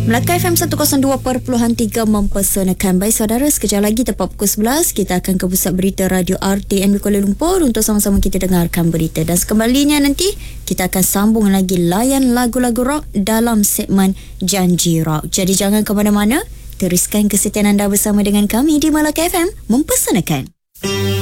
Melaka FM 102.3 mempersanakan. Baik saudara, sekejap lagi tepat pukul 11 kita akan ke pusat berita Radio RTM di Kuala Lumpur untuk sama-sama kita dengarkan berita. Dan sekembalinya nanti kita akan sambung lagi layan lagu-lagu rock dalam segmen Janji Rock. Jadi jangan ke mana-mana, teruskan kesetiaan anda bersama dengan kami di Melaka FM mempersanakan.